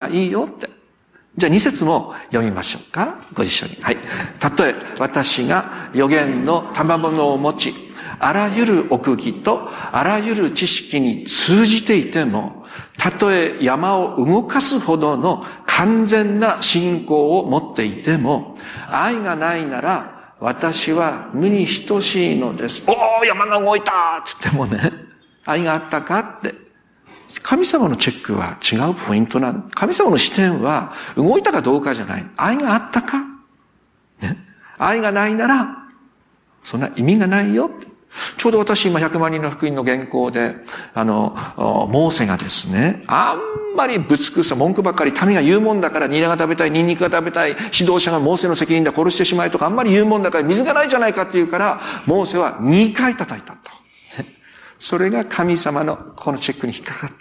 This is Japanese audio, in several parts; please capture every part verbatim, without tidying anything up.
いいよって。じゃあに節も読みましょうか。ご一緒に。はい。たとえ私が預言の賜物を持ち、あらゆる奥義とあらゆる知識に通じていても、たとえ山を動かすほどの完全な信仰を持っていても、愛がないなら私は無に等しいのです。おー、山が動いたって言ってもね、愛があったかって。神様のチェックは違うポイントなん。神様の視点は動いたかどうかじゃない。愛があったか、ね、愛がないならそんな意味がないよ。ちょうど私今ひゃくまん人の福音の原稿で、あの、モーセがですね、あんまりぶつくさ、文句ばっかり、民が言うもんだから、ニラが食べたい、ニンニクが食べたい、指導者がモーセの責任だ、殺してしまえとか、あんまり言うもんだから、水がないじゃないかって言うから、モーセはにかい叩いたと。それが神様のこのチェックに引っかかって、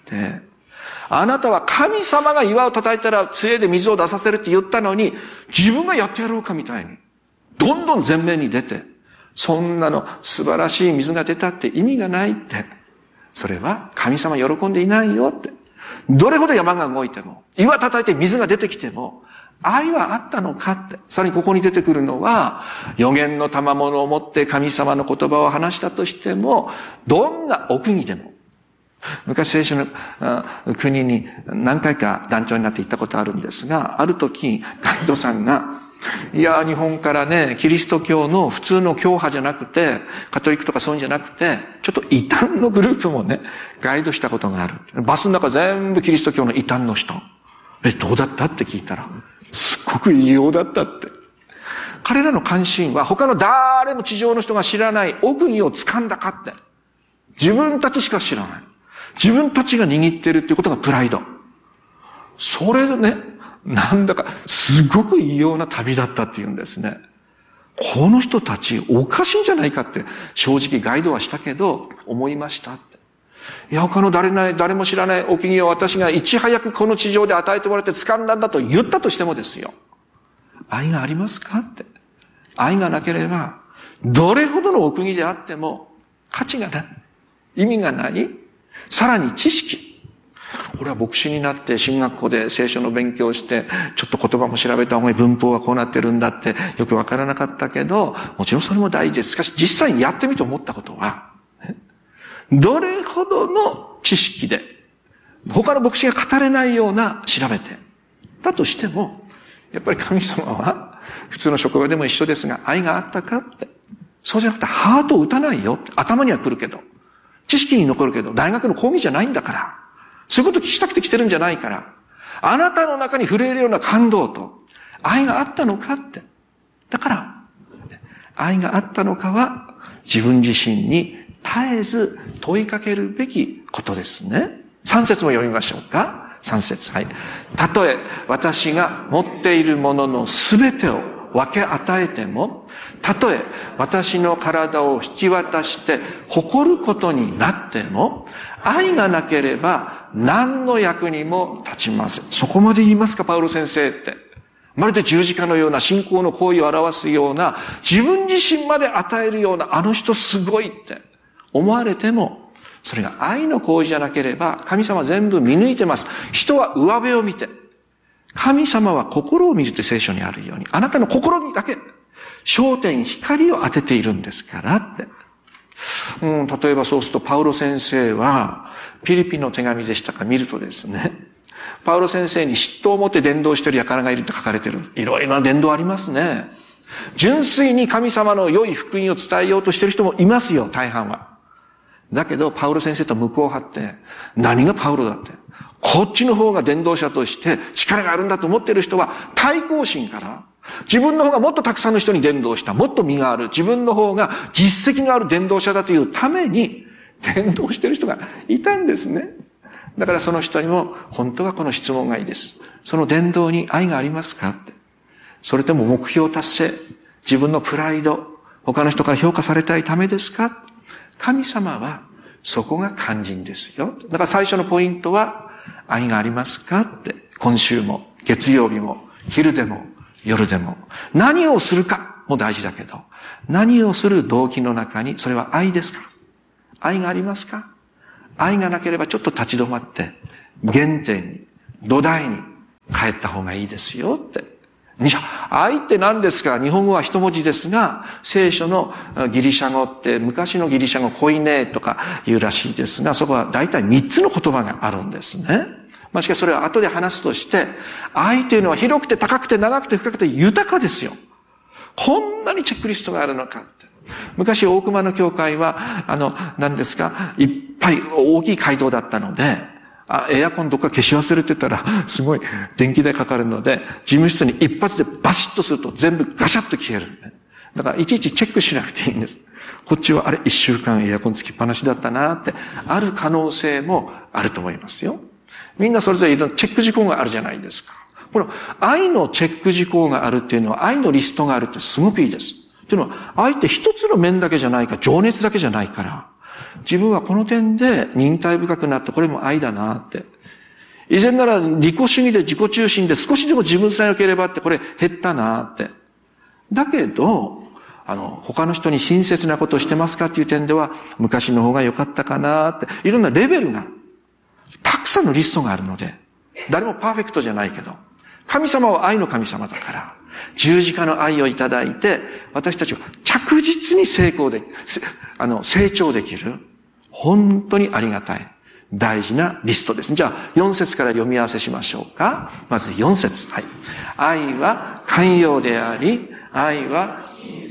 あなたは神様が岩を叩いたら杖で水を出させるって言ったのに、自分がやってやろうかみたいに、どんどん前面に出て、そんなの素晴らしい水が出たって意味がないって。それは神様喜んでいないよって。どれほど山が動いても、岩叩いて水が出てきても、愛はあったのかって。さらにここに出てくるのは、預言の賜物を持って神様の言葉を話したとしても、どんな奥義でも。昔聖書の国に何回か団長になって行ったことあるんですが、ある時、ガイドさんが、いや、日本からね、キリスト教の普通の教派じゃなくて、カトリックとかそういうんじゃなくて、ちょっと異端のグループもね、ガイドしたことがある。バスの中全部キリスト教の異端の人。え、どうだったって聞いたら、すっごく異様だったって。彼らの関心は他の誰も地上の人が知らない奥義を掴んだかって。自分たちしか知らない。自分たちが握ってるっていうことがプライド。それでね、なんだかすごく異様な旅だったっていうんですね。この人たちおかしいんじゃないかって正直ガイドはしたけど思いましたって。いや、他の誰ない誰も知らない奥義を私がいち早くこの地上で与えてもらって掴んだんだと言ったとしてもですよ。愛がありますかって。愛がなければどれほどの奥義であっても価値がない。意味がない。さらに知識。これは牧師になって進学校で聖書の勉強をしてちょっと言葉も調べた方がいい、文法はこうなってるんだってよくわからなかったけど、もちろんそれも大事です。しかし実際にやってみて思ったことは、どれほどの知識で他の牧師が語れないような調べてだとしても、やっぱり神様は普通の職場でも一緒ですが、愛があったかって。そうじゃなくてハートを打たないよ。頭には来るけど、知識に残るけど、大学の講義じゃないんだから、そういうこと聞きたくて来てるんじゃないから、あなたの中に触れるような感動と愛があったのかって。だから、愛があったのかは自分自身に絶えず問いかけるべきことですね。さん節も読みましょうか。さん節。はい。たとえ私が持っているもののすべてを分け与えても、たとえ私の体を引き渡して誇ることになっても、愛がなければ何の役にも立ちません。そこまで言いますか、パウロ先生って。まるで十字架のような信仰の行為を表すような、自分自身まで与えるような、あの人すごいって思われても、それが愛の行為じゃなければ、神様は全部見抜いてます。人は上辺を見て、神様は心を見るって聖書にあるように、あなたの心にだけ焦点、光を当てているんですからって。うん、例えばそうするとパウロ先生はピリピの手紙でしたか見るとですね、パウロ先生に嫉妬を持って伝道している輩がいるって書かれている。いろいろな伝道ありますね。純粋に神様の良い福音を伝えようとしている人もいますよ、大半は。だけどパウロ先生と向こうを張って、何がパウロだって、こっちの方が伝道者として力があるんだと思っている人は対抗心から、自分の方がもっとたくさんの人に伝道した、もっと実がある、自分の方が実績のある伝道者だというために伝道している人がいたんですね。だからその人にも本当はこの質問がいいです。その伝道に愛がありますかって。それとも目標達成、自分のプライド、他の人から評価されたいためですか。神様はそこが肝心ですよ。だから最初のポイントは愛がありますかって。今週も月曜日も昼でも夜でも何をするかも大事だけど、何をする動機の中にそれは愛ですか。愛がありますか。愛がなければちょっと立ち止まって原点に、土台に帰った方がいいですよって。じゃあ、愛って何ですか？日本語は一文字ですが、聖書のギリシャ語って昔のギリシャ語コイネとか言うらしいですが、そこは大体三つの言葉があるんですね。まあ、しかしそれは後で話すとして、愛というのは広くて高くて長くて深くて豊かですよ。こんなにチェックリストがあるのかって。昔大熊の教会は、あの、何ですか、いっぱい大きい街道だったので、あ、エアコンどっか消し忘れてたら、すごい電気代かかるので、事務室に一発でバシッとすると全部ガシャッと消える。だからいちいちチェックしなくていいんです。こっちはあれ一週間エアコンつきっぱなしだったなって、ある可能性もあると思いますよ。みんなそれぞれいろんなチェック事項があるじゃないですか。この愛のチェック事項があるっていうのは、愛のリストがあるってすごくいいです。っていうのは、愛って一つの面だけじゃないから、情熱だけじゃないから、自分はこの点で忍耐深くなって、これも愛だなって。以前なら利己主義で自己中心で少しでも自分さえ良ければって、これ減ったなって。だけど、あの、他の人に親切なことをしてますかっていう点では、昔の方が良かったかなって。いろんなレベルが、たくさんのリストがあるので、誰もパーフェクトじゃないけど、神様は愛の神様だから、十字架の愛をいただいて、私たちは着実に成功でき、あの、成長できる。本当にありがたい。大事なリストです。じゃあ、四節から読み合わせしましょうか。まず四節。はい。愛は寛容であり、愛は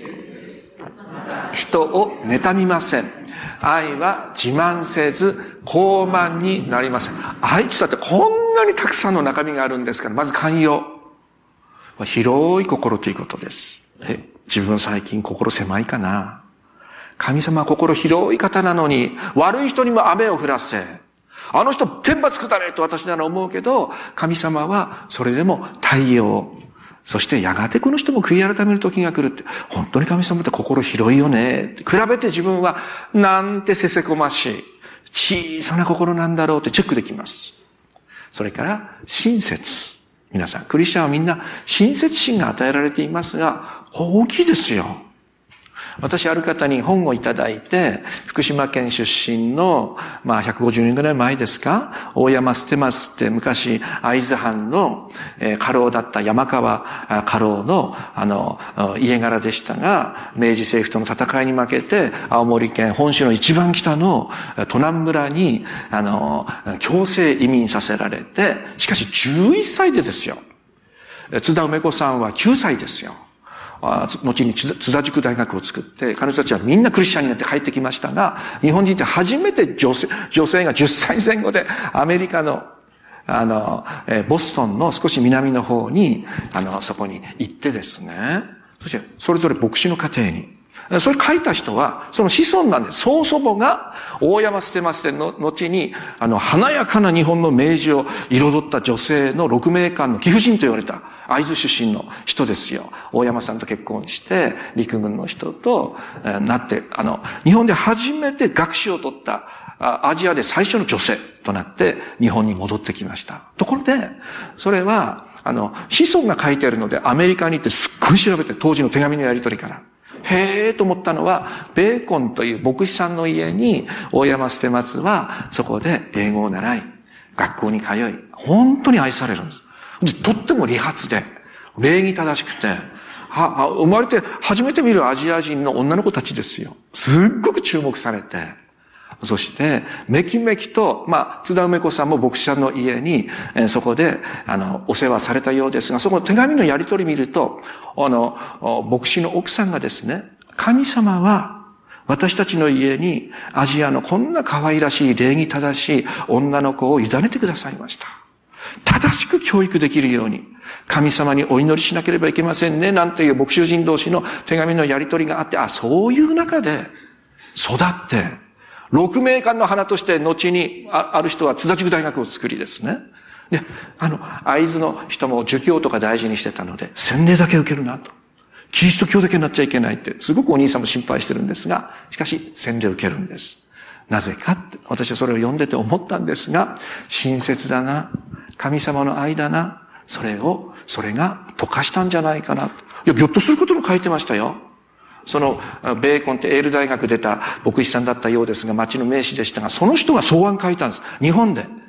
人を妬みません。愛は自慢せず、傲慢になりません。愛って言ったってこんなにたくさんの中身があるんですから、まず寛容。広い心ということです。え、自分は最近心狭いかな？神様は心広い方なのに、悪い人にも雨を降らせ、あの人天罰下れと私なら思うけど、神様はそれでも太陽、そしてやがてこの人も悔い改める時が来るって、本当に神様って心広いよね。比べて自分はなんてせせこましい、小さな心なんだろうってチェックできます。それから親切。皆さん、クリスチャンはみんな親切心が与えられていますが、大きいですよ。私、ある方に本をいただいて、福島県出身の、まあ、ひゃくごじゅうねんぐらい前ですか、大山捨松って昔、会津藩の、えー、家老だった山川家老の、あの、家柄でしたが、明治政府との戦いに負けて、青森県本州の一番北の都南村に、あの、強制移民させられて、しかしじゅういっさいでですよ。津田梅子さんはきゅうさいですよ。後に津田塾大学を作って、彼女たちはみんなクリスチャンになって帰ってきましたが、日本人って初めて女性、女性がじゅっさいぜん後でアメリカの、あの、えボストンの少し南の方に、あの、そこに行ってですね、そしてそれぞれ牧師の家庭に、それ書いた人は、その子孫なんです。曽祖母が、大山捨松での、後に、あの、華やかな日本の明治を彩った女性の鹿鳴館の貴婦人と言われた、会津出身の人ですよ。大山さんと結婚して、陸軍の人と、えー、なって、あの、日本で初めて学士を取った、アジアで最初の女性となって、日本に戻ってきました。ところで、それは、あの、子孫が書いてあるので、アメリカに行ってすっごい調べて、当時の手紙のやり取りから。へーと思ったのは、ベーコンという牧師さんの家に、大山捨松は、そこで英語を習い、学校に通い、本当に愛されるんです。で、とっても理髪で、礼儀正しくて、は、生まれて初めて見るアジア人の女の子たちですよ。すっごく注目されて、そして、めきめきと、まあ、津田梅子さんも牧師さんの家に、えー、そこで、あの、お世話されたようですが、そこの手紙のやり取り見ると、あの、牧師の奥さんがですね、神様は、私たちの家に、アジアのこんな可愛らしい、礼儀正しい女の子を委ねてくださいました。正しく教育できるように、神様にお祈りしなければいけませんね、なんていう牧師人同士の手紙のやり取りがあって、あ、そういう中で育って、鹿鳴館の花として後にある人は津田塾大学を作りですね。で、あの、会津の人も儒教とか大事にしてたので、洗礼だけ受けるなと。キリスト教だけになっちゃいけないって、すごくお兄さんも心配してるんですが、しかし洗礼を受けるんです。なぜかって、私はそれを読んでて思ったんですが、親切だな、神様の愛だな、それを、それが溶かしたんじゃないかなと。いや、ぎょっとすることも書いてましたよ。その、ベーコンってエール大学出た牧師さんだったようですが、町の名士でしたが、その人が草案書いたんです。日本で。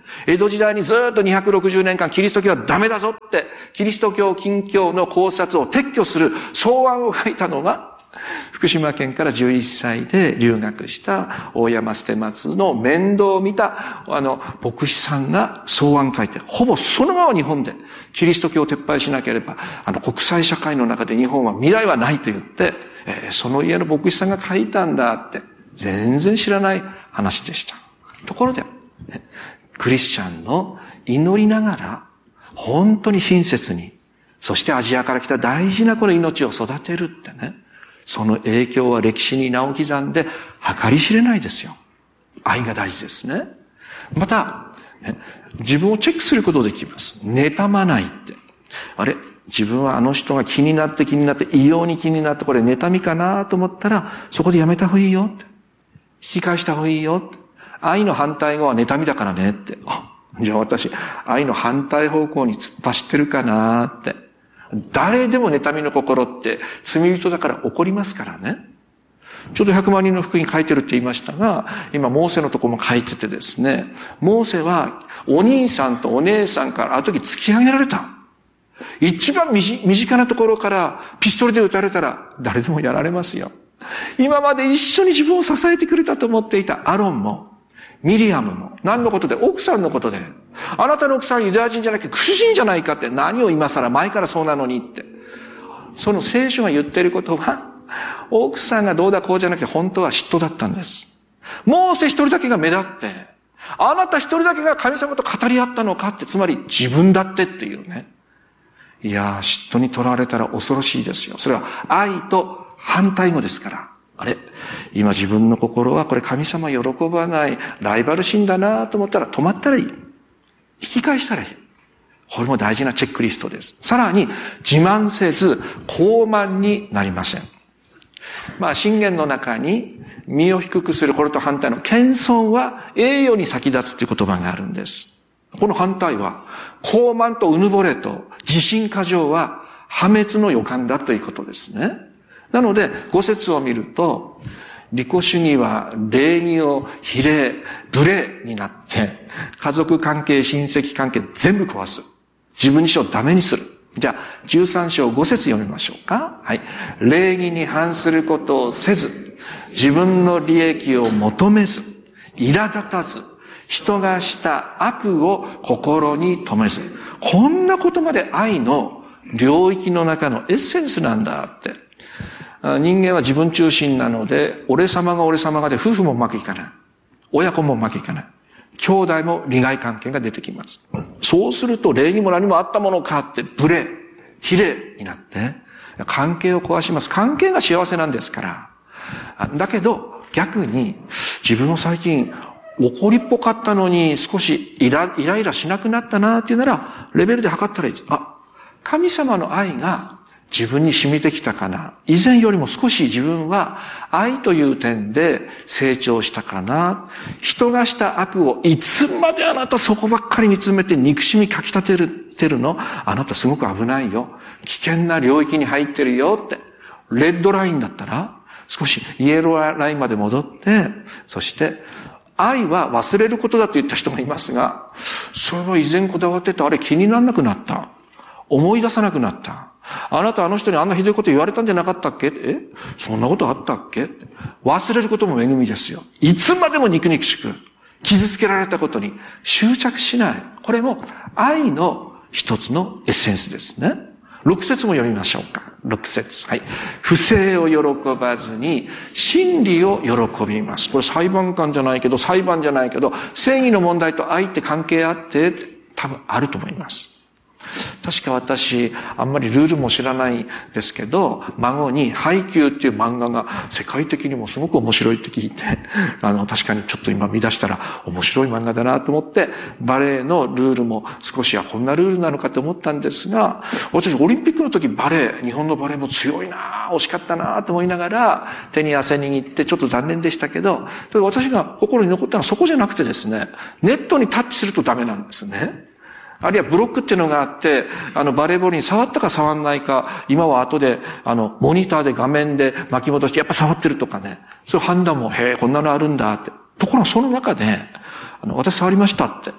江戸時代にずっとにひゃくろくじゅうねんかんキリスト教はダメだぞって、キリスト教禁教の考察を撤去する草案を書いたのが、福島県からじゅういっさいで留学した大山捨松の面倒を見たあの牧師さんが草案書いて、ほぼそのまま日本でキリスト教を撤廃しなければあの国際社会の中で日本は未来はないと言って、えー、その家の牧師さんが書いたんだって全然知らない話でした。ところで、ね、クリスチャンの祈りながら本当に親切に、そしてアジアから来た大事なこの命を育てるってね、その影響は歴史に名を刻んで計り知れないですよ。愛が大事ですね。また、ね、自分をチェックすることできます。妬まないって。あれ自分はあの人が気になって気になって異様に気になってこれ妬みかなと思ったらそこでやめた方がいいよって。引き返した方がいいよって。愛の反対語は妬みだからねって。あ、じゃあ私愛の反対方向に突っ走ってるかなって。誰でも妬みの心って罪人だから怒りますからね。ちょうどひゃくまんにんの福音書いてるって言いましたが、今モーセのとこも書いててですね、モーセはお兄さんとお姉さんからあの時突き上げられた。一番身近なところからピストルで撃たれたら誰でもやられますよ。今まで一緒に自分を支えてくれたと思っていたアロンもミリアムも何のことで、奥さんのことで、あなたの奥さんユダヤ人じゃなくてクル人じゃないかって、何を今更前からそうなのにって。その聖書が言っていることは、奥さんがどうだこうじゃなくて本当は嫉妬だったんです。モーセ一人だけが目立って、あなた一人だけが神様と語り合ったのかって、つまり自分だってっていうね。いやー、嫉妬にとらわれたら恐ろしいですよ。それは愛と反対語ですから。あれ今自分の心はこれ神様喜ばないライバル心だなと思ったら止まったらいい。引き返したらいい。これも大事なチェックリストです。さらに自慢せず高慢になりません。まあ箴言の中に身を低くするこれと反対の謙遜は栄誉に先立つという言葉があるんです。この反対は高慢とうぬぼれと自信過剰は破滅の予感だということですね。なので、五節を見ると、利己主義は礼儀を比例、無礼になって、家族関係、親戚関係全部壊す。自分自身をダメにする。じゃあ、じゅうさん章五節読みましょうか。はい。礼儀に反することをせず、自分の利益を求めず、苛立たず、人がした悪を心に留めず。こんなことまで愛の領域の中のエッセンスなんだって。人間は自分中心なので、俺様が俺様がで夫婦もうまくいかない。親子もうまくいかない。兄弟も利害関係が出てきます。そうすると礼儀も何もあったものかって無礼、非礼になって、関係を壊します。関係が幸せなんですから。だけど逆に自分も最近怒りっぽかったのに少しイライライラしなくなったなっていうなら、レベルで測ったらいいです。あ、神様の愛が自分に染みてきたかな。以前よりも少し自分は愛という点で成長したかな。人がした悪をいつまであなたそこばっかり見つめて憎しみかき立てる、てるの？あなたすごく危ないよ。危険な領域に入ってるよって。レッドラインだったら少しイエローラインまで戻って、そして愛は忘れることだと言った人がいますが、それは以前こだわってたあれ気にならなくなった。思い出さなくなった。あなたあの人にあんなひどいこと言われたんじゃなかったっけ？え？そんなことあったっけ？忘れることも恵みですよ。いつまでも肉々しく傷つけられたことに執着しない。これも愛の一つのエッセンスですね。六節も読みましょうか。六節。はい。不正を喜ばずに真理を喜びます。これ裁判官じゃないけど、裁判じゃないけど、正義の問題と愛って関係あって多分あると思います。確か私、あんまりルールも知らないですけど、孫にハイキューっていう漫画が世界的にもすごく面白いって聞いて、あの、確かにちょっと今見出したら面白い漫画だなと思って、バレエのルールも少しはこんなルールなのかと思ったんですが、私オリンピックの時バレエ、日本のバレエも強いな、惜しかったなと思いながら、手に汗握ってちょっと残念でしたけど、私が心に残ったのはそこじゃなくてですね、ネットにタッチするとダメなんですね。あるいはブロックっていうのがあって、あのバレーボールに触ったか触んないか、今は後で、あの、モニターで画面で巻き戻して、やっぱ触ってるとかね、そういう判断も、へえ、こんなのあるんだって。ところがその中で、あの、私触りましたって。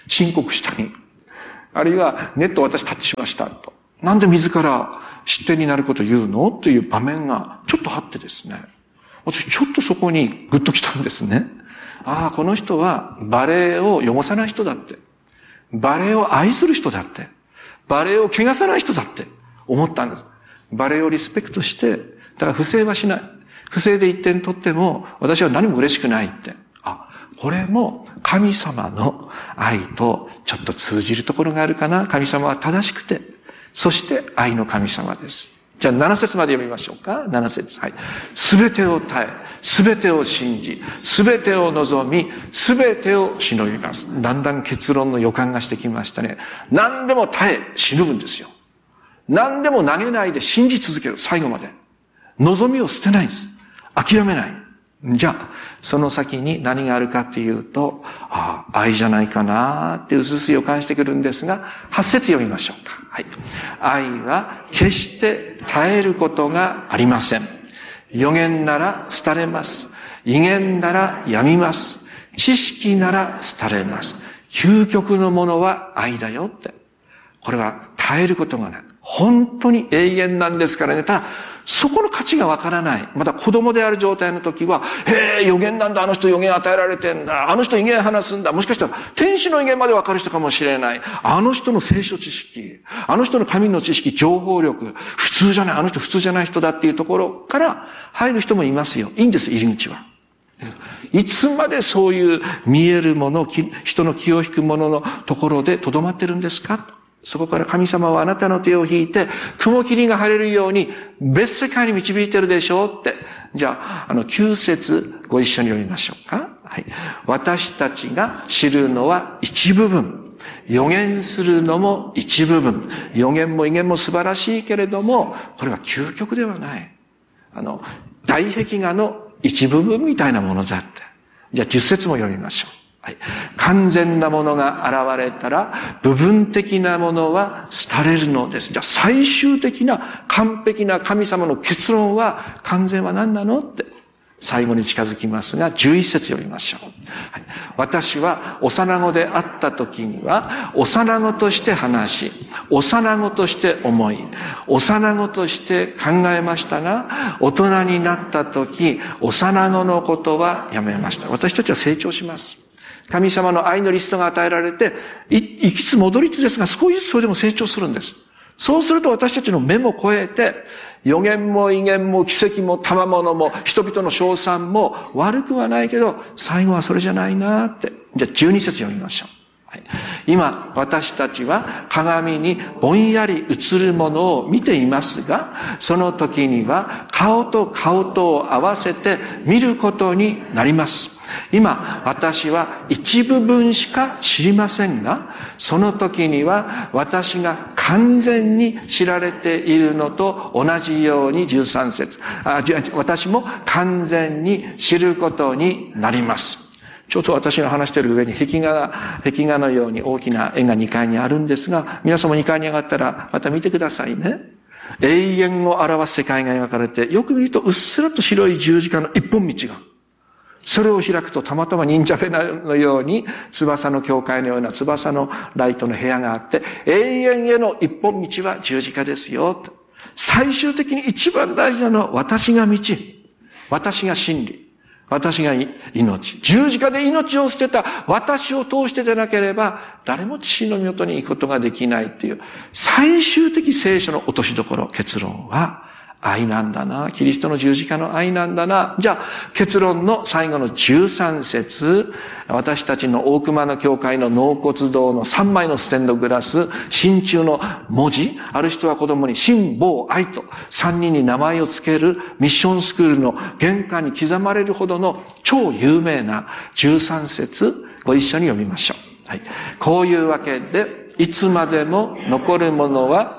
申告したり、あるいはネット私タッチしましたと。なんで自ら失点になることを言うのという場面がちょっとあってですね。私ちょっとそこにグッときたんですね。ああ、この人はバレエを汚さない人だって。バレエを愛する人だって。バレエを汚さない人だって思ったんです。バレエをリスペクトして、だから不正はしない。不正で一点取っても私は何も嬉しくないって。あ、これも神様の愛とちょっと通じるところがあるかな。神様は正しくて、そして愛の神様です。じゃあなな節まで読みましょうか。なな節。はい。すべてを耐え、すべてを信じ、すべてを望み、すべてを忍びます。だんだん結論の予感がしてきましたね。何でも耐え、忍ぶんですよ。何でも投げないで信じ続ける。最後まで。望みを捨てないんです。諦めない。じゃあ、その先に何があるかっていうと、ああ、愛じゃないかなってうすうす予感してくるんですが、はち節読みましょうか。はい。愛は決して耐えることがありません。予言なら廃れます。威厳なら病みます。知識なら廃れます。究極のものは愛だよって。これは耐えることがない。本当に永遠なんですからね。ただ、そこの価値がわからない。また子供である状態の時は、へえ、予言なんだ、あの人予言与えられてんだ、あの人威厳話すんだ、もしかしたら天使の威厳までわかる人かもしれない。あの人の聖書知識、あの人の神の知識、情報力、普通じゃない、あの人普通じゃない人だっていうところから入る人もいますよ。いいんです、入り口は。いつまでそういう見えるもの、人の気を引くもののところで留まってるんですか？そこから神様はあなたの手を引いて、雲霧が晴れるように別世界に導いてるでしょうって。じゃあ、あの、きゅう節ご一緒に読みましょうか。はい。私たちが知るのは一部分。予言するのも一部分。予言も威厳も素晴らしいけれども、これは究極ではない。あの、大壁画の一部分みたいなものだって。じゃあ、じゅっ節も読みましょう。はい、完全なものが現れたら、部分的なものは廃れるのです。じゃあ最終的な完璧な神様の結論は、完全は何なのって、最後に近づきますが、じゅういち節読みましょう。はい、私は幼子であった時には、幼子として話し、幼子として思い、幼子として考えましたが、大人になった時、幼子のことはやめました。私たちは成長します。神様の愛のリストが与えられて、い、いきつ戻りつですが、少しずつそれでも成長するんです。そうすると私たちの目も超えて、予言も威厳も奇跡も賜物も人々の称賛も悪くはないけど、最後はそれじゃないなって。じゃあじゅうに節読みましょう。はい、今、私たちは鏡にぼんやり映るものを見ていますが、その時には顔と顔とを合わせて見ることになります。今、私は一部分しか知りませんが、その時には私が完全に知られているのと同じようにじゅうさん節。あ、私も完全に知ることになります。ちょうど私が話している上に壁画が、壁画のように大きな絵がにかいにあるんですが、皆さんもにかいに上がったらまた見てくださいね。永遠を表す世界が描かれて、よく見るとうっすらと白い十字架の一本道が。それを開くとたまたま忍者フェナのように翼の教会のような翼のライトの部屋があって、永遠への一本道は十字架ですよ。最終的に一番大事なのは私が道、私が真理、私が命。十字架で命を捨てた私を通してでなければ誰も父の御元に行くことができないっていう最終的聖書の落としどころ、結論は愛なんだな。キリストの十字架の愛なんだな。じゃあ、結論の最後のじゅうさん節。私たちの大熊の教会の納骨堂のさんまいのステンドグラス、真鍮の文字。ある人は子供に真母愛とさんにんに名前をつけるミッションスクールの玄関に刻まれるほどの超有名なじゅうさん節。ご一緒に読みましょう。はい。こういうわけで、いつまでも残るものは、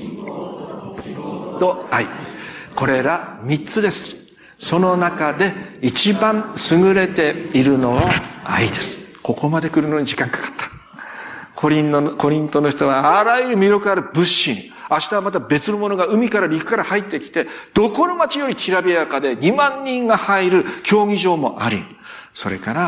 と愛。これら三つです。その中で一番優れているのは愛です。ここまで来るのに時間かかった。コリンの、コリントの人はあらゆる魅力ある物資に、明日はまた別のものが海から陸から入ってきて、どこの町よりきらびやかでにまんにんが入る競技場もあり、それから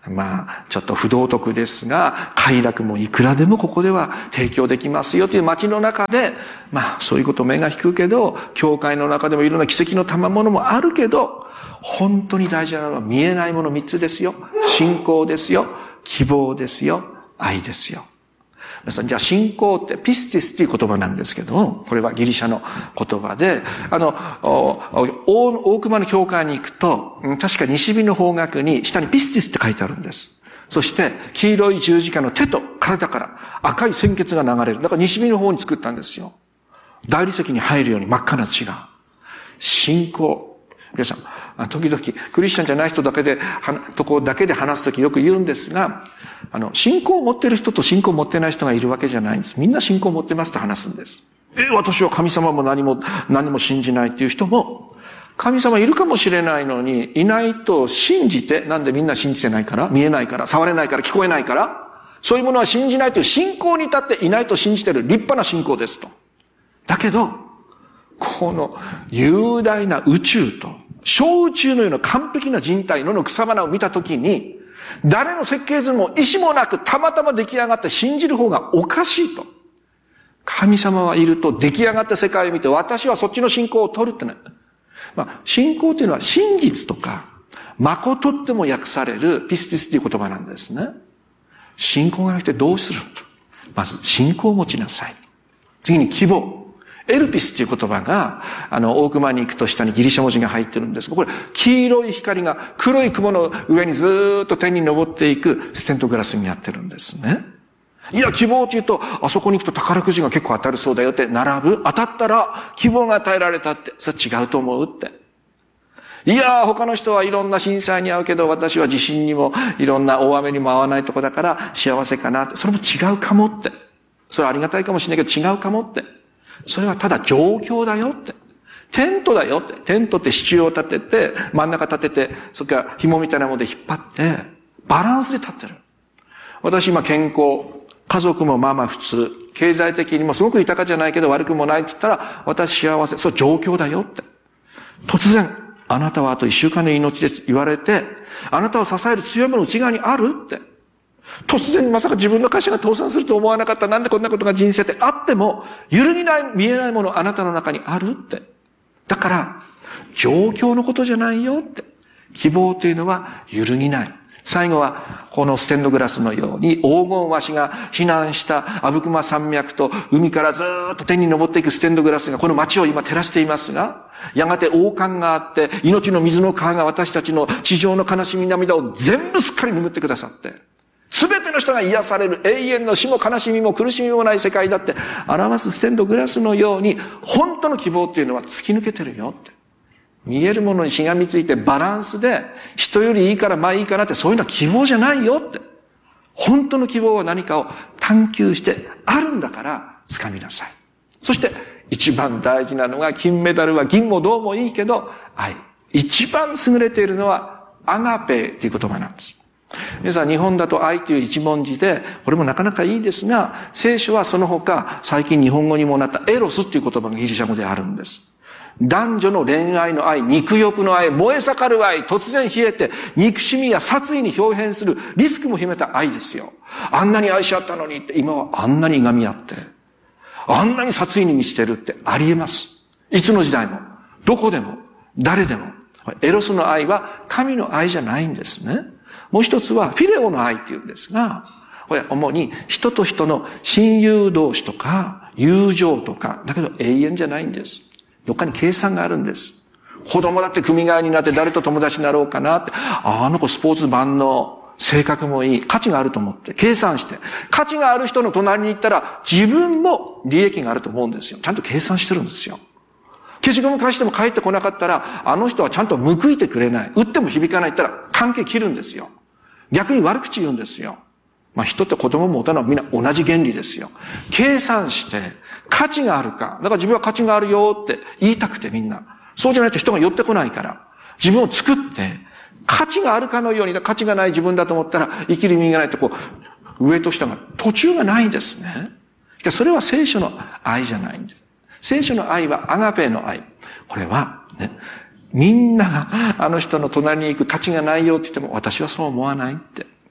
まあ、ちょっと不道徳ですが、快楽もいくらでもここでは提供できますよという街の中で、まあ、そういうこと目が引くけど、教会の中でもいろんな奇跡の賜物もあるけど、本当に大事なのは見えないものみっつですよ。信仰ですよ。希望ですよ。愛ですよ。皆さん、じゃあ信仰ってピスティスっていう言葉なんですけども、これはギリシャの言葉で、あの、大熊の教会に行くと、確か西日の方角に下にピスティスって書いてあるんです。そして、黄色い十字架の手と体から赤い鮮血が流れる。だから西日の方に作ったんですよ。大理石に入るように真っ赤な血が。信仰。皆さん、時々、クリスチャンじゃない人だけで、とこだけで話すときよく言うんですが、あの、信仰を持ってる人と信仰を持ってない人がいるわけじゃないんです。みんな信仰を持ってますと話すんです。え、私は神様も何も、何も信じないっていう人も、神様いるかもしれないのに、いないと信じて、なんでみんな信じてないから、見えないから、触れないから、聞こえないから、そういうものは信じないという信仰に立っていないと信じている立派な信仰ですと。だけど、この雄大な宇宙と、小宇宙のような完璧な人体のの草花を見たときに、誰の設計図も意思もなくたまたま出来上がって信じる方がおかしいと。神様はいると出来上がった世界を見て私はそっちの信仰を取るってね。まあ、信仰というのは真実とか、誠っても訳されるピスティスという言葉なんですね。信仰がなくてどうすると。まず信仰を持ちなさい。次に希望。エルピスっていう言葉が、あの、大熊に行くと下にギリシャ文字が入ってるんですが、これ、黄色い光が黒い雲の上にずーっと天に昇っていくステントグラスになってるんですね。いや、希望って言うと、あそこに行くと宝くじが結構当たるそうだよって並ぶ。当たったら希望が与えられたって。それ違うと思うって。いやー、他の人はいろんな震災に遭うけど、私は地震にもいろんな大雨にも遭わないとこだから幸せかなって。それも違うかもって。それはありがたいかもしれないけど違うかもって。それはただ状況だよって。テントだよって。テントって支柱を立てて、真ん中立てて、それから紐みたいなもので引っ張って、バランスで立ってる。私今健康、家族もまあまあ普通、経済的にもすごく豊かじゃないけど悪くもないって言ったら、私幸せ。それ状況だよって。突然、あなたはあと一週間の命です言われて、あなたを支える強いもの内側にあるって。突然まさか自分の会社が倒産すると思わなかった。なんでこんなことが人生ってあっても、揺るぎない、見えないものあなたの中にあるって。だから、状況のことじゃないよって。希望というのは揺るぎない。最後は、このステンドグラスのように、黄金和紙が避難した阿武隈山脈と海からずーっと天に昇っていくステンドグラスがこの街を今照らしていますが、やがて王冠があって、命の水の川が私たちの地上の悲しみ涙を全部すっかり拭ってくださって、すべての人が癒される永遠の死も悲しみも苦しみもない世界だって表すステンドグラスのように、本当の希望っていうのは突き抜けてるよって。見えるものにしがみついてバランスで、人よりいいからまあいいかなって、そういうのは希望じゃないよって。本当の希望は何かを探求してあるんだから掴みなさい。そして一番大事なのが、金メダルは銀も銅もいいけど愛。一番優れているのはアガペという言葉なんです。皆さん、日本だと愛という一文字で、これもなかなかいいですが、聖書はその他、最近日本語にもなったエロスという言葉がギリシャ語であるんです。男女の恋愛の愛、肉欲の愛、燃え盛る愛、突然冷えて、憎しみや殺意に表変するリスクも秘めた愛ですよ。あんなに愛し合ったのにって、今はあんなにいがみ合って、あんなに殺意に満ちてるってありえます。いつの時代も、どこでも、誰でも。エロスの愛は神の愛じゃないんですね。もう一つはフィレオの愛っていうんですが、これ主に人と人の親友同士とか友情とか、だけど永遠じゃないんです。どっかに計算があるんです。子供だって組替えになって誰と友達になろうかなって、あ, あの子スポーツ万能、性格もいい、価値があると思って計算して、価値がある人の隣に行ったら自分も利益があると思うんですよ。ちゃんと計算してるんですよ。消しゴム返しても返ってこなかったら、あの人はちゃんと報いてくれない。打っても響かないって言ったら関係切るんですよ。逆に悪口言うんですよ。まあ人って子供も大人もみんな同じ原理ですよ。計算して価値があるか。だから自分は価値があるよって言いたくてみんな。そうじゃないと人が寄ってこないから。自分を作って価値があるかのように、価値がない自分だと思ったら生きる意味がないとこう、上と下が途中がないんですね。それは聖書の愛じゃないんです。聖書の愛はアガペの愛。これはね、みんながあの人の隣に行く価値がないよって言っても私はそう思わないって。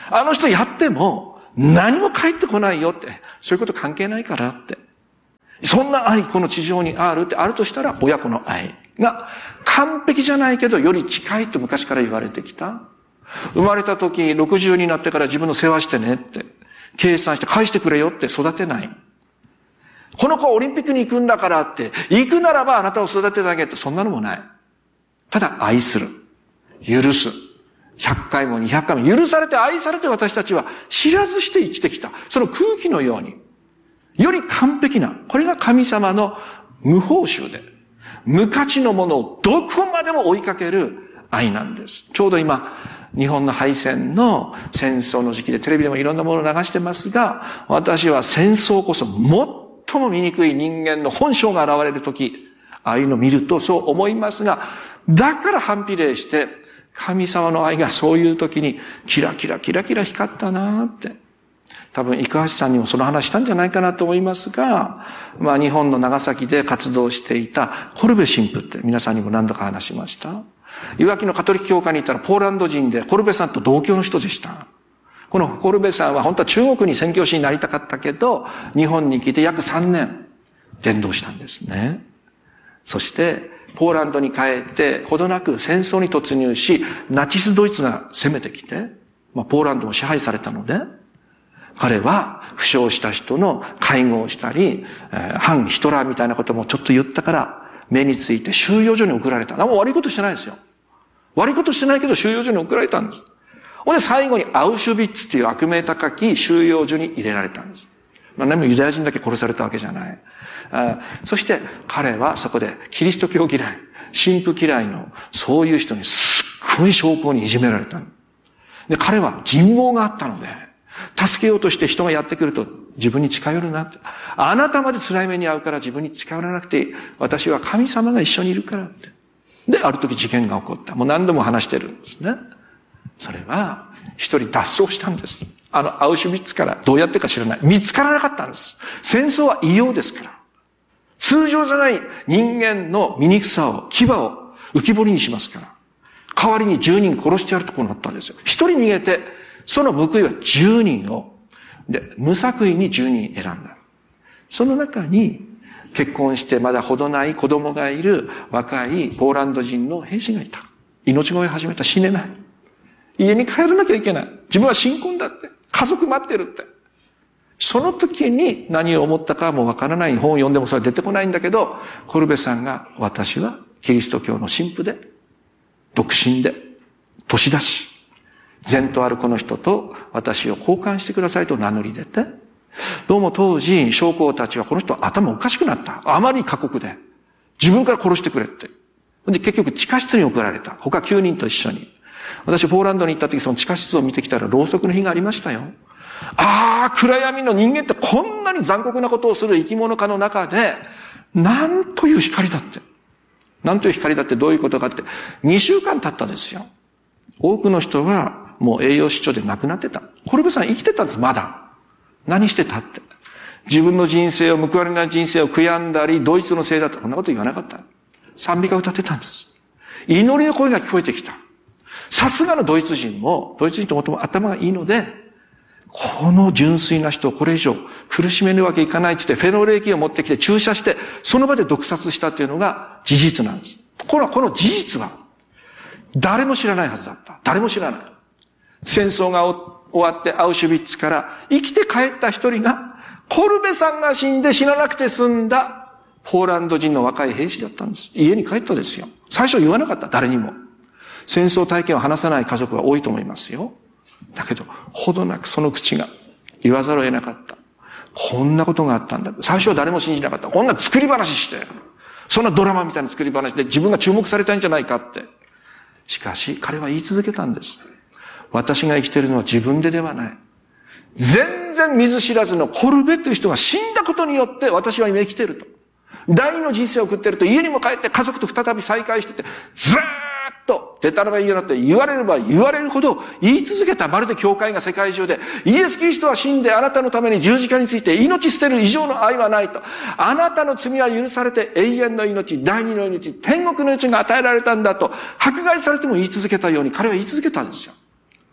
あの人やっても何も返ってこないよって。そういうこと関係ないからって。そんな愛、この地上にあるってあるとしたら、親子の愛が完璧じゃないけど、より近いと昔から言われてきた。生まれた時、ろくじゅうになってから自分の世話してねって。計算して返してくれよって育てない。この子はオリンピックに行くんだからって、行くならばあなたを育ててあげて、そんなのもない。ただ愛する。許す。ひゃっかいもにひゃっかいも許されて愛されて私たちは知らずして生きてきた。その空気のように。より完璧な。これが神様の無報酬で、無価値のものをどこまでも追いかける愛なんです。ちょうど今、日本の敗戦の戦争の時期でテレビでもいろんなものを流してますが、私は戦争こそ最も醜い人間の本性が現れるとき、ああいうのを見るとそう思いますが、だから反比例して、神様の愛がそういうときにキラキラキラキラ光ったなって。多分、生橋さんにもその話したんじゃないかなと思いますが、まあ日本の長崎で活動していたコルベ神父って皆さんにも何度か話しました。いわきのカトリック教会にいたらポーランド人でコルベさんと同郷の人でした。このコルベさんは本当は中国に宣教師になりたかったけど、日本に来て約さんねん伝道したんですね。そして、ポーランドに帰って、ほどなく戦争に突入し、ナチスドイツが攻めてきて、まあ、ポーランドも支配されたので、彼は負傷した人の介護をしたり、えー、反ヒトラーみたいなこともちょっと言ったから、目について収容所に送られた。何も悪いことしてないですよ。悪いことしてないけど収容所に送られたんです。ほんで最後にアウシュビッツっていう悪名高き収容所に入れられたんです。まあ、何もユダヤ人だけ殺されたわけじゃない。あそして彼はそこでキリスト教嫌い、神父嫌いのそういう人にすっごい証拠にいじめられた。で、彼は人望があったので、助けようとして人がやってくると自分に近寄るなって。あなたまで辛い目に遭うから自分に近寄らなくていい。私は神様が一緒にいるからって。で、ある時事件が起こった。もう何度も話してるんですね。それは、一人脱走したんです。あの、アウシュビッツからどうやってか知らない。見つからなかったんです。戦争は異様ですから。通常じゃない人間の醜さを、牙を浮き彫りにしますから。代わりにじゅうにん殺してやるとこうなったんですよ。一人逃げて、その報いはじゅうにんを、で、無作為にじゅうにん選んだ。その中に、結婚してまだ程ない子供がいる若いポーランド人の兵士がいた。命乞い始めた。死ねない。家に帰らなきゃいけない。自分は新婚だって。家族待ってるって。その時に何を思ったかはもうわからない。本を読んでもそれは出てこないんだけど、コルベさんが、私はキリスト教の神父で、独身で、年だし、前途あるこの人と私を交換してくださいと名乗り出て、どうも当時、将校たちはこの人は頭おかしくなった。あまり過酷で。自分から殺してくれって。で、結局地下室に送られた。他きゅうにんと一緒に。私、ポーランドに行った時、その地下室を見てきたら、ろうそくの火がありましたよ。ああ、暗闇の人間ってこんなに残酷なことをする生き物化の中で、なんという光だって。なんという光だってどういうことかって、にしゅうかん経ったですよ。多くの人は、もう栄養失調で亡くなってた。コルベさん生きてたんです、まだ。何してたって。自分の人生を、報われない人生を悔やんだり、ドイツのせいだと、こんなこと言わなかった。賛美歌を歌ってたんです。祈りの声が聞こえてきた。さすがのドイツ人も、ドイツ人ともとも頭がいいので、この純粋な人をこれ以上苦しめるわけいかないって言って、フェノール液を持ってきて注射して、その場で毒殺したっていうのが事実なんです。ところがこの事実は、誰も知らないはずだった。誰も知らない。戦争が終わってアウシュビッツから生きて帰った一人が、コルベさんが死んで死ななくて済んだポーランド人の若い兵士だったんです。家に帰ったですよ。最初言わなかった、誰にも。戦争体験を話さない家族が多いと思いますよ。だけど、ほどなくその口が言わざるを得なかった。こんなことがあったんだ。最初は誰も信じなかった。こんな作り話して、そんなドラマみたいな作り話で自分が注目されたいんじゃないかって。しかし、彼は言い続けたんです。私が生きているのは自分でではない。全然見ず知らずのコルベという人が死んだことによって私は今生きていると。第二の人生を送っていると、家にも帰って家族と再び再会してて、ずーっと、でたらめ言うなって言われれば言われるほど言い続けた。まるで教会が世界中で、イエス・キリストは死んであなたのために十字架について命捨てる以上の愛はないと。あなたの罪は許されて永遠の命、第二の命、天国の命が与えられたんだと、迫害されても言い続けたように彼は言い続けたんですよ。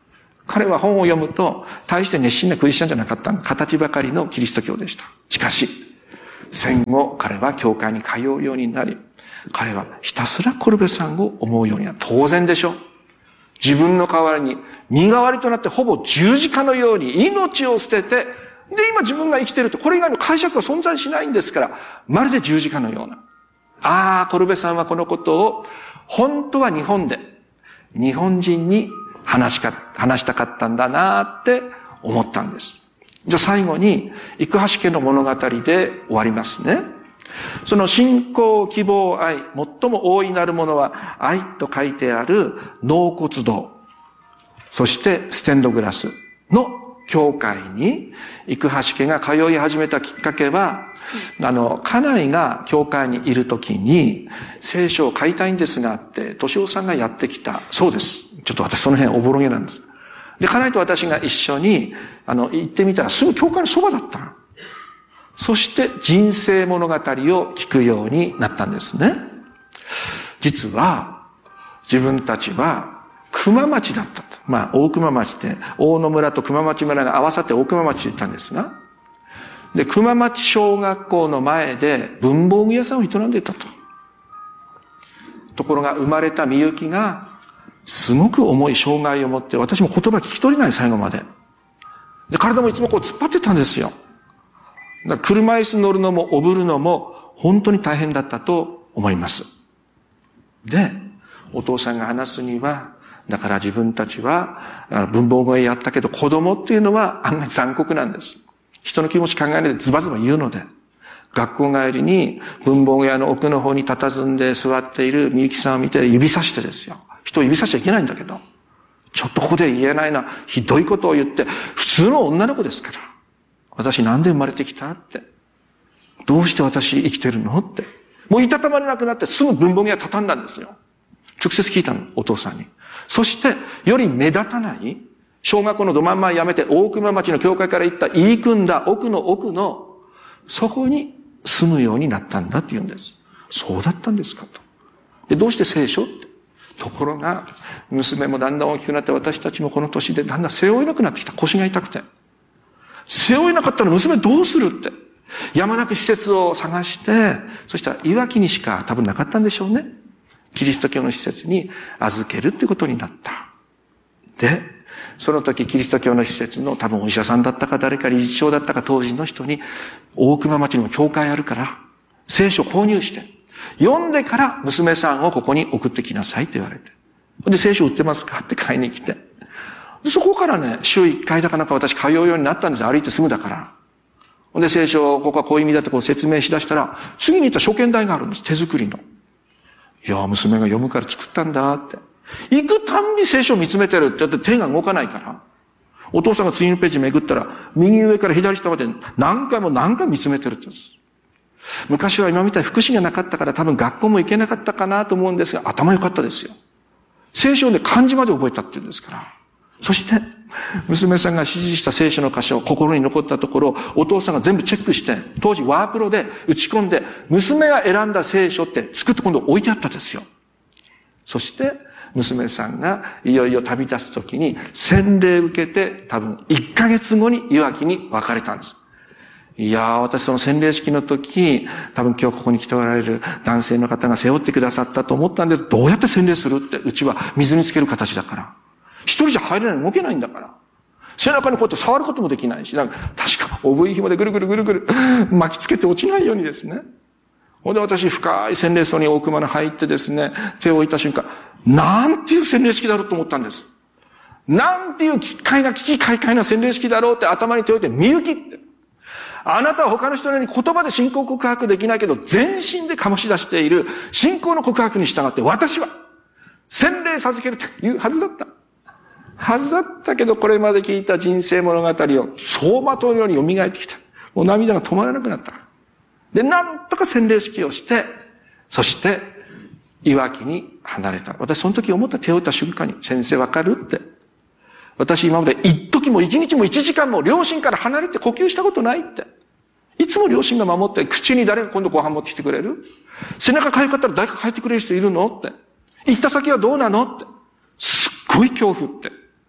彼は本を読むと、大して熱心なクリスチャンじゃなかった。形ばかりのキリスト教でした。しかし、戦後、彼は教会に通うようになり、彼はひたすらコルベさんを思うようになる。当然でしょ。自分の代わりに、身代わりとなってほぼ十字架のように命を捨てて、で、今自分が生きてると、これ以外の解釈は存在しないんですから、まるで十字架のような。ああ、コルベさんはこのことを、本当は日本で、日本人に話しか、話したかったんだなって思ったんです。じゃあ最後に、生橋家の物語で終わりますね。その信仰、希望、愛、最も大いなるものは愛と書いてある納骨堂、そしてステンドグラスの教会に、生橋家が通い始めたきっかけは、あの、家内が教会にいるときに、聖書を買いたいんですがって、敏夫さんがやってきた。そうです。ちょっと私その辺おぼろげなんです。で、家内と私が一緒に、あの、行ってみたらすぐ教会のそばだった。そして人生物語を聞くようになったんですね。実は、自分たちは、熊町だったと。まあ、大熊町って、大野村と熊町村が合わさって大熊町って言ったんですが、で、熊町小学校の前で文房具屋さんを営んでいたと。ところが生まれたみゆきが、すごく重い障害を持って、私も言葉聞き取れない最後まで。で、体もいつもこう突っ張ってたんですよ。だから車椅子乗るのもおぶるのも本当に大変だったと思います。で、お父さんが話すには、だから自分たちは文房具屋やったけど子供っていうのは案外残酷なんです。人の気持ち考えないでズバズバ言うので、学校帰りに文房具屋の奥の方に佇んで座っているみゆきさんを見て指さしてですよ。人を指さしちゃいけないんだけど、ちょっとここで言えないな、ひどいことを言って、普通の女の子ですから。私なんで生まれてきたって。どうして私生きてるのって。もういたたまれなくなってすぐ文房具屋畳んだんですよ。直接聞いたの、お父さんに。そして、より目立たない、小学校のど真ん前やめて大熊町の教会から行った言い組んだ奥の奥の、そこに住むようになったんだって言うんです。そうだったんですかと。で、どうして聖書って。ところが、娘もだんだん大きくなって私たちもこの年でだんだん背負えなくなってきた。腰が痛くて。背負えなかったら娘どうするって。やまなく施設を探して、そしたらいわきにしか多分なかったんでしょうね。キリスト教の施設に預けるってことになった。で、その時キリスト教の施設の多分お医者さんだったか誰か理事長だったか当時の人に、大熊町にも教会あるから、聖書を購入して、読んでから娘さんをここに送ってきなさいって言われて。で、聖書売ってますかって買いに来て。でそこからね、週一回だかなんか私通うようになったんです。歩いてすぐだから。で、聖書をここはこういう意味だってこう説明しだしたら、次に行った書券台があるんです。手作りの。いや、娘が読むから作ったんだって。行くたんび聖書を見つめてるって。だって手が動かないから。お父さんが次のページめぐったら、右上から左下まで何回も何回見つめてるって言うんです。昔は今みたいに福祉がなかったから多分学校も行けなかったかなと思うんですが、頭良かったですよ。聖書で漢字まで覚えたって言うんですから。そして、娘さんが指示した聖書の箇所、心に残ったところ、お父さんが全部チェックして、当時ワープロで打ち込んで、娘が選んだ聖書って作って今度置いてあったんですよ。そして、娘さんがいよいよ旅立つ時に洗礼受けて、多分いっかげつごにいわきに別れたんです。いやー、私その洗礼式の時、多分今日ここに来ておられる男性の方が背負ってくださったと思ったんです。どうやって洗礼するって、うちは水につける形だから。一人じゃ入れない、動けないんだから。背中にこうやって触ることもできないし、なんか確かおぶい紐でぐるぐるぐるぐる巻きつけて落ちないようにですね。ほんで私深い洗礼槽に大熊に入ってですね、手を置いた瞬間、なんていう洗礼式だろうと思ったんです。なんていう奇怪な、奇奇怪怪な洗礼式だろうって頭に手を置いて、みゆきって。あなたは他の人のように言葉で信仰告白できないけど、全身で醸し出している信仰の告白に従って、私は洗礼授けるというはずだった。はずだったけど、これまで聞いた人生物語を走馬灯のように蘇ってきた。もう涙が止まらなくなった。で、なんとか洗礼式をして、そして、いわきに離れた。私その時思った手を打った瞬間に、先生わかるって。私今まで一時も一日も一時間も両親から離れて呼吸したことないって。いつも両親が守って、口に誰が今度ご飯持ってきてくれる？背中かゆかったら誰か帰ってくれる人いるのって。行った先はどうなのって。すっごい恐怖って。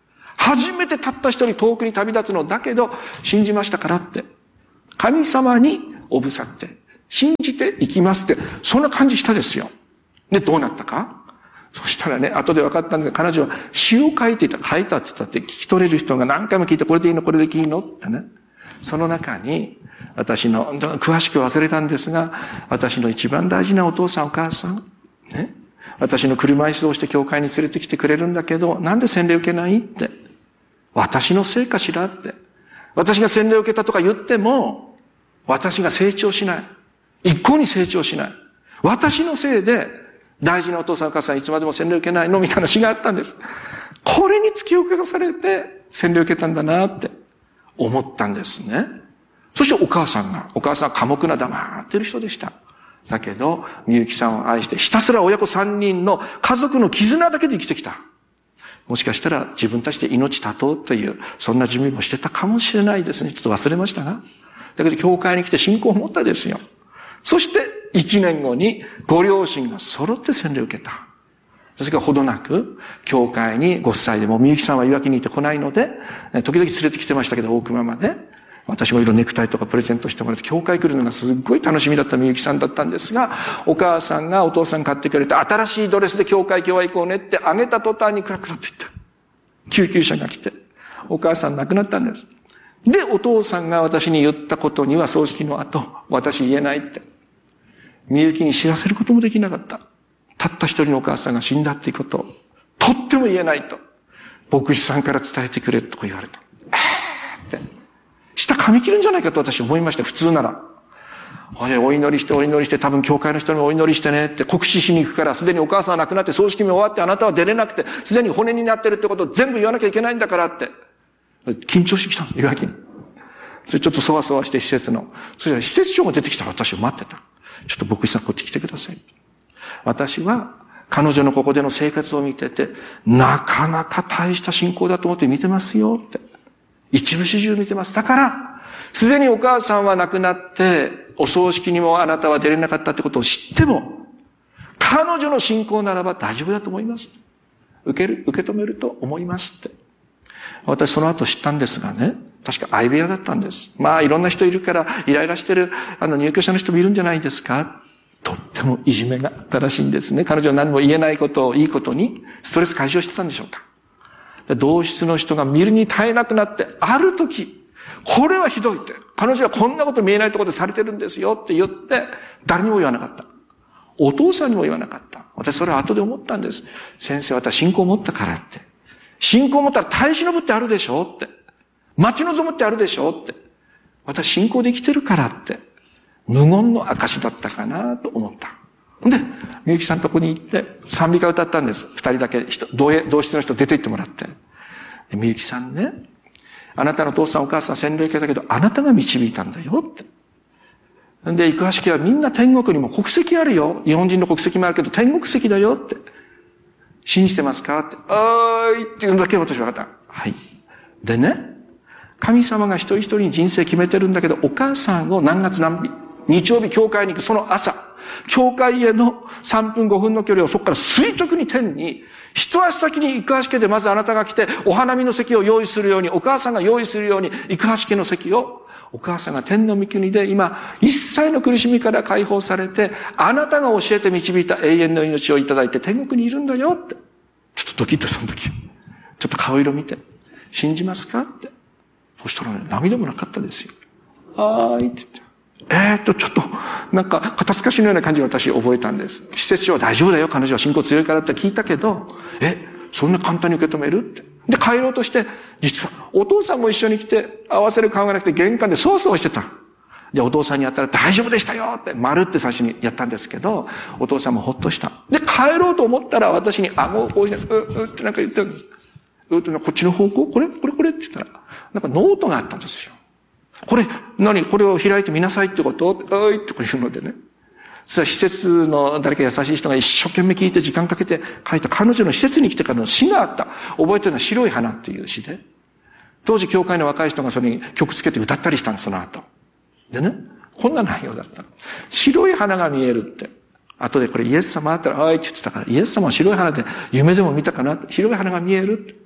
初めてたった一人遠くに旅立つのだけど、信じましたからって。神様におぶさって、信じていきますって、そんな感じしたですよ。で、どうなったか？そしたらね、後で分かったんですが、彼女は詩を書いていた、書いたって言ったって聞き取れる人が何回も聞いて、これでいいのこれでいいのってね。その中に、私の、詳しく忘れたんですが、私の一番大事なお父さんお母さん、ね。私の車椅子をして教会に連れてきてくれるんだけど、なんで洗礼受けないって。私のせいかしらって。私が洗礼を受けたとか言っても、私が成長しない。一向に成長しない。私のせいで、大事なお父さんお母さんいつまでも洗礼を受けないのみたいな詩があったんです。これに突き動かされて、洗礼を受けたんだなって思ったんですね。そしてお母さんが、お母さんは寡黙な黙ってる人でした。だけど、みゆきさんを愛して、ひたすら親子三人の家族の絆だけで生きてきた。もしかしたら自分たちで命絶とうという、そんな準備もしてたかもしれないですね。ちょっと忘れましたが。だけど、教会に来て信仰を持ったですよ。そして、一年後にご両親が揃って洗礼を受けた。それからほどなく、教会にご夫妻でも、みゆきさんは岩木にいて来ないので、時々連れてきてましたけど、大熊まで。私もいろいろネクタイとかプレゼントしてもらって、教会来るのがすっごい楽しみだったみゆきさんだったんですが、お母さんがお父さん買ってくれて、新しいドレスで教会今日は行こうねってあげた途端にクラクラって言った。救急車が来て、お母さん亡くなったんです。で、お父さんが私に言ったことには葬式の後、私言えないって。みゆきに知らせることもできなかった。たった一人のお母さんが死んだっていうことを、とっても言えないと。牧師さんから伝えてくれと言われた。えーって。舌噛み切るんじゃないかと私思いました。普通なら。お祈りしてお祈りして、多分教会の人にもお祈りしてねって、告知しに行くから、すでにお母さんは亡くなって葬式も終わってあなたは出れなくて、すでに骨になってるってことを全部言わなきゃいけないんだからって。緊張してきたの、岩木に。それちょっとそわそわして施設の。それで施設長が出てきたら私を待ってた。ちょっと牧師さんこっち来てください。私は彼女のここでの生活を見てて、なかなか大した信仰だと思って見てますよって。一部始終見てます。だから、すでにお母さんは亡くなって、お葬式にもあなたは出れなかったってことを知っても、彼女の信仰ならば大丈夫だと思います。受ける、受け止めると思いますって。私その後知ったんですがね、確か相部屋だったんです。まあいろんな人いるからイライラしてるあの入居者の人もいるんじゃないですか。とってもいじめがあったらしいんですね。彼女は何も言えないことをいいことにストレス解消してたんでしょうか。同室の人が見るに耐えなくなって、ある時、これはひどいって。彼女はこんなこと見えないところでされてるんですよって言って、誰にも言わなかった。お父さんにも言わなかった。私それは後で思ったんです。先生、私信仰を持ったからって。信仰を持ったら耐え忍ぶってあるでしょって。待ち望むってあるでしょって。私信仰で生きてるからって。無言の証だったかなと思った。で、みゆきさんのとこに行って、賛美歌歌ったんです。二人だけ、同室の人出て行ってもらって。で、みゆきさんね、あなたのお父さんお母さん洗礼受けたけど、あなたが導いたんだよって。で、生橋家はみんな天国にも国籍あるよ。日本人の国籍もあるけど、天国籍だよって。信じてますかって。あーいっていうのだけ私分かった。はい。でね、神様が一人一人に人生決めてるんだけど、お母さんを何月何日、日曜日教会に行くその朝、教会へのさんぷんごふんの距離をそこから垂直に天に、一足先に生橋家でまずあなたが来て、お花見の席を用意するように、お母さんが用意するように、生橋家の席を、お母さんが天の御国で今、一切の苦しみから解放されて、あなたが教えて導いた永遠の命をいただいて天国にいるんだよって。ちょっとドキッとその時。ちょっと顔色見て。信じますかって。そしたらね、涙もなかったですよ。あーいって言って。えーっと、ちょっと、なんか、肩透かしのような感じを私覚えたんです。施設長は大丈夫だよ、彼女は信仰強いからって聞いたけど、え、そんな簡単に受け止めるって。で、帰ろうとして、実は、お父さんも一緒に来て、合わせる顔がなくて玄関でそわそわしてた。で、お父さんにやったら大丈夫でしたよって、丸って最初にやったんですけど、お父さんもほっとした。で、帰ろうと思ったら私に顎をこうして、う、うってなんか言ってるんです。うってこっちの方向これこれこれって言ったら、なんかノートがあったんですよ。これ、何これを開いてみなさいってことおいってこういうのでね。それは施設の誰か優しい人が一生懸命聞いて時間かけて書いた彼女の施設に来てからの詩があった。覚えてるのは白い花っていう詩で。当時教会の若い人がそれに曲つけて歌ったりしたんです、その後。でね、こんな内容だった。白い花が見えるって。後でこれイエス様あったら、あいって言ってたから、イエス様は白い花で夢でも見たかなって。白い花が見えるって。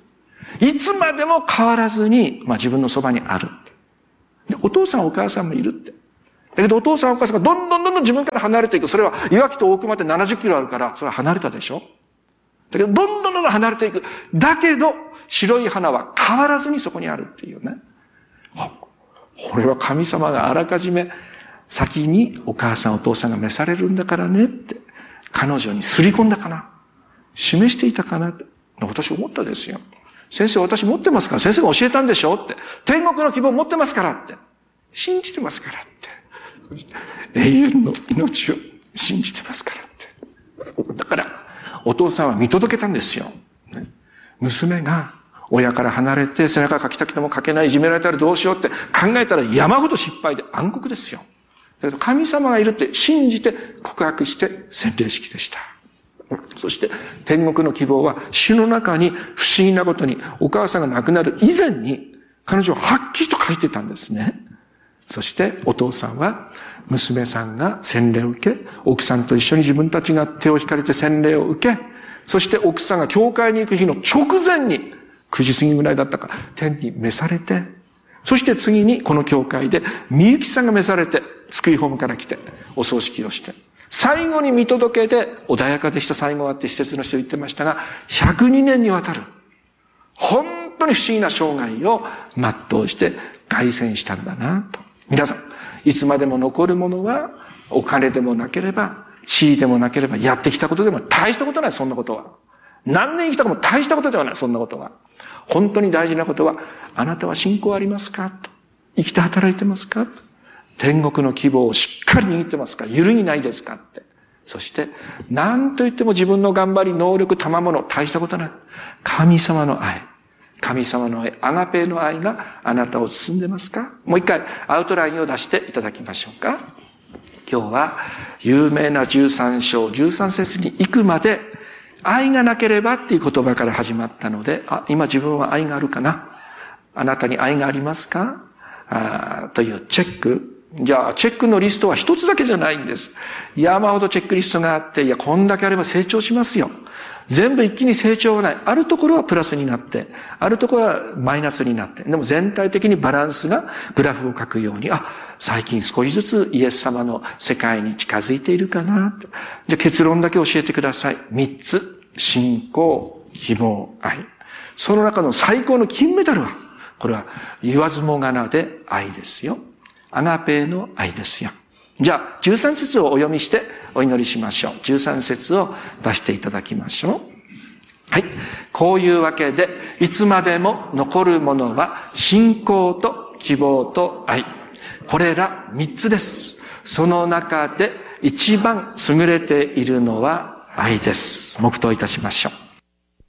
いつまでも変わらずに、まあ自分のそばにある。で、お父さんお母さんもいるって。だけどお父さんお母さんがどんどんどんどん自分から離れていく。それはいわきと大熊ってななじゅっキロあるから、それは離れたでしょ。だけどどんどんどんどん離れていく。だけど、白い花は変わらずにそこにあるっていうね。あ、これは神様があらかじめ先にお母さんお父さんが召されるんだからねって、彼女にすり込んだかな。示していたかなって。私思ったですよ。先生私持ってますから、先生が教えたんでしょって。天国の希望持ってますからって。信じてますからって。永遠の命を信じてますからって。だから、お父さんは見届けたんですよ。娘が親から離れて背中かきたくてもかけない、いじめられたらどうしようって考えたら山ほど失敗で暗黒ですよ。だけど神様がいるって信じて告白して洗礼式でした。そして天国の希望は主の中に不思議なことにお母さんが亡くなる以前に彼女ははっきりと書いてたんですね。そしてお父さんは娘さんが洗礼を受け、奥さんと一緒に自分たちが手を引かれて洗礼を受け、そして奥さんが教会に行く日の直前にくじ過ぎぐらいだったか天に召されて、そして次にこの教会でみゆきさんが召されて救いホームから来てお葬式をして、最後に見届けで穏やかでした最後はって施設の人言ってましたが、ひゃくにねんにわたる本当に不思議な生涯を全うして凱旋したんだなと。皆さん、いつまでも残るものはお金でもなければ地位でもなければやってきたことでも大したことない。そんなことは何年生きたかも大したことではない。そんなことは本当に大事なことは、あなたは信仰ありますかと。生きて働いてますかと。天国の希望をしっかり握ってますか、揺るぎないですかって。そして何と言っても自分の頑張り能力賜物大したことない。神様の愛、神様の愛、アガペーの愛があなたを包んでますか。もう一回アウトラインを出していただきましょうか。今日は有名なじゅうさん章じゅうさん節に行くまで愛がなければっていう言葉から始まったので、あ、今自分は愛があるかな、あなたに愛がありますか、あというチェック。じゃあチェックのリストは一つだけじゃないんです。山ほどチェックリストがあって、いやこんだけあれば成長しますよ。全部一気に成長はない。あるところはプラスになって、あるところはマイナスになって、でも全体的にバランスがグラフを書くように、あ、最近少しずつイエス様の世界に近づいているかな。じゃあ結論だけ教えてください。三つ。信仰、希望、愛。その中の最高の金メダルは、これは言わずもがなで愛ですよ。アガペーの愛ですよ。じゃあじゅうさん節をお読みしてお祈りしましょう。じゅうさん節を出していただきましょう。はい。こういうわけで、いつまでも残るものは信仰と希望と愛。これら三つです。その中で一番優れているのは愛です。黙祷いたしましょう。